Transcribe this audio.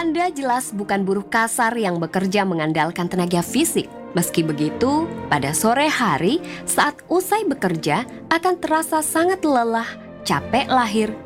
Anda jelas bukan buruh kasar yang bekerja mengandalkan tenaga fisik. Meski begitu, pada sore hari saat usai bekerja akan terasa sangat lelah, capek lahir,